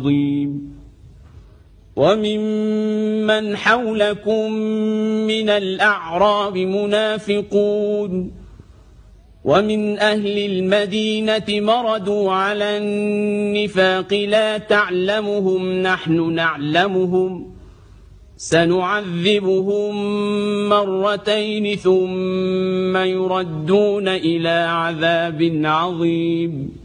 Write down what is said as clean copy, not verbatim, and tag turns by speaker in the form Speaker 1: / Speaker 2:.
Speaker 1: وممن حولكم من الأعراب منافقون ومن أهل المدينة مردوا على النفاق لا تعلمهم نحن نعلمهم سنعذبهم مرتين ثم يردون إلى عذاب عظيم